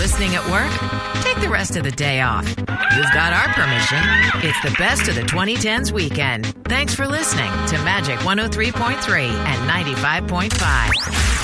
listening at work? Take the rest of the day off. You've got our permission. It's the best of the 2010s weekend. Thanks for listening to Magic 103.3 and 95.5.